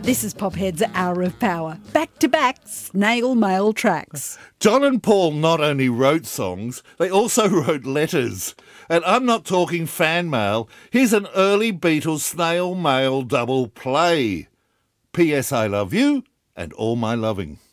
This is Pophead's Hour of Power. Back-to-back snail mail tracks. John and Paul not only wrote songs, they also wrote letters. And I'm not talking fan mail. Here's an early Beatles snail mail double play. P.S. I love you and all my loving.